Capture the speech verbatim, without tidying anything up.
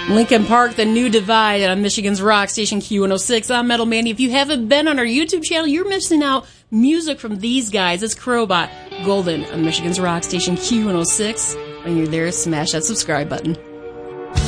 Linkin Park, The New Divide on Michigan's Rock Station Q one oh six. I'm Metal Mandy. If you haven't been on our YouTube channel, you're missing out. Music from these guys. It's Crowbot, Golden on Michigan's Rock Station Q one oh six. When you're there, smash that subscribe button.